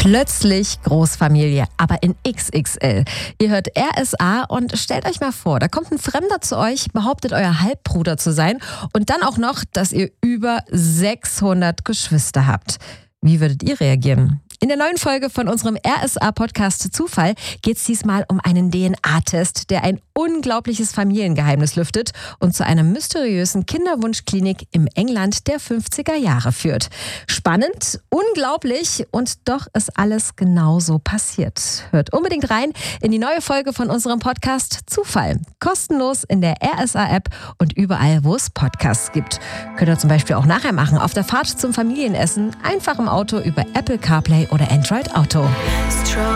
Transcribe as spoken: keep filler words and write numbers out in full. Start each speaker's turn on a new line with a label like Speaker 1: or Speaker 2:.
Speaker 1: Plötzlich Großfamilie, aber in X X L. Ihr hört R S A und stellt euch mal vor, da kommt ein Fremder zu euch, behauptet euer Halbbruder zu sein und dann auch noch, dass ihr über sechshundert Geschwister habt. Wie würdet ihr reagieren? In der neuen Folge von unserem R S A-Podcast Zufall geht es diesmal um einen D N A-Test, der ein unglaubliches Familiengeheimnis lüftet und zu einer mysteriösen Kinderwunschklinik im England der fünfziger Jahre führt. Spannend, unglaublich und doch ist alles genauso passiert. Hört unbedingt rein in die neue Folge von unserem Podcast Zufall. Kostenlos in der R S A-App und überall, wo es Podcasts gibt. Könnt ihr zum Beispiel auch nachher machen, auf der Fahrt zum Familienessen, einfach im Auto über Apple CarPlay oder Android Auto.